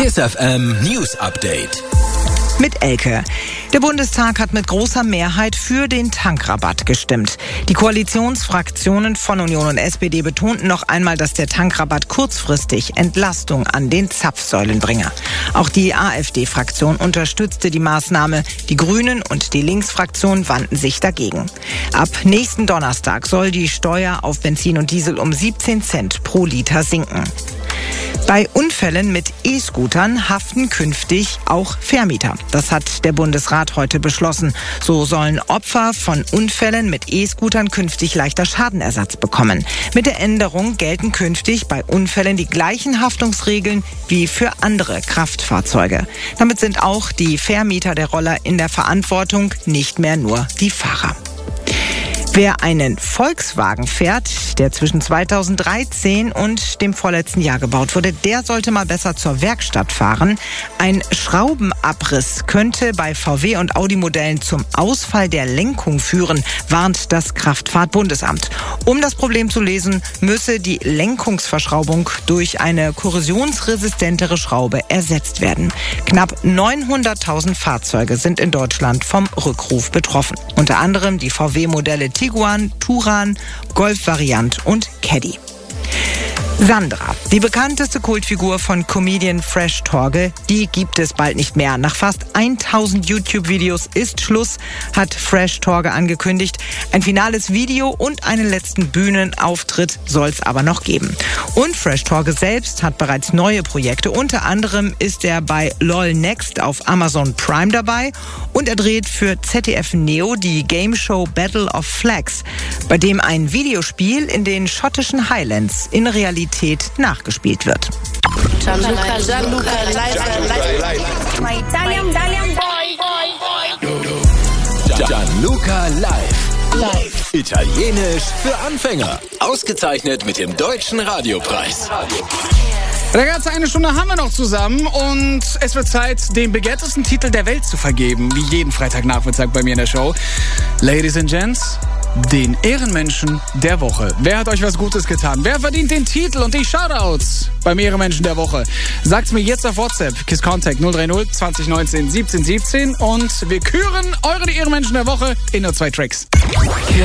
KISS FM News Update. Mit Elke. Der Bundestag hat mit großer Mehrheit für den Tankrabatt gestimmt. Die Koalitionsfraktionen von Union und SPD betonten noch einmal, dass der Tankrabatt kurzfristig Entlastung an den Zapfsäulen bringe. Auch die AfD-Fraktion unterstützte die Maßnahme. Die Grünen und die Linksfraktion wandten sich dagegen. Ab nächsten Donnerstag soll die Steuer auf Benzin und Diesel um 17 Cent pro Liter sinken. Bei Unfällen mit E-Scootern haften künftig auch Vermieter. Das hat der Bundesrat heute beschlossen. So sollen Opfer von Unfällen mit E-Scootern künftig leichter Schadenersatz bekommen. Mit der Änderung gelten künftig bei Unfällen die gleichen Haftungsregeln wie für andere Kraftfahrzeuge. Damit sind auch die Vermieter der Roller in der Verantwortung, nicht mehr nur die Fahrer. Wer einen Volkswagen fährt, der zwischen 2013 und dem vorletzten Jahr gebaut wurde, der sollte mal besser zur Werkstatt fahren. Ein Schraubenabriss könnte bei VW- und Audi-Modellen zum Ausfall der Lenkung führen, warnt das Kraftfahrtbundesamt. Um das Problem zu lösen, müsse die Lenkungsverschraubung durch eine korrosionsresistentere Schraube ersetzt werden. Knapp 900.000 Fahrzeuge sind in Deutschland vom Rückruf betroffen. Unter anderem die VW-Modelle Tiguan, Touran, Golf-Variant und Caddy. Sandra, die bekannteste Kultfigur von Comedian Fresh Torge, die gibt es bald nicht mehr. Nach fast 1000 YouTube-Videos ist Schluss, hat Fresh Torge angekündigt. Ein finales Video und einen letzten Bühnenauftritt soll es aber noch geben. Und Fresh Torge selbst hat bereits neue Projekte. Unter anderem ist er bei LOL Next auf Amazon Prime dabei und er dreht für ZDF Neo die Game Show Battle of Flags, bei dem ein Videospiel in den schottischen Highlands in Realität nachgespielt wird. Gianluca Live. Italienisch für Anfänger. Ausgezeichnet mit dem Deutschen Radiopreis. Ragazzi, eine Stunde haben wir noch zusammen und es wird Zeit, den begehrtesten Titel der Welt zu vergeben, wie jeden Freitagnachmittag bei mir in der Show. Ladies and Gents, den Ehrenmenschen der Woche. Wer hat euch was Gutes getan? Wer verdient den Titel und die Shoutouts beim Ehrenmenschen der Woche? Sagt's mir jetzt auf WhatsApp. KISS Contact 030 2019 17 17 und wir küren eure Ehrenmenschen der Woche in nur 2 Tracks.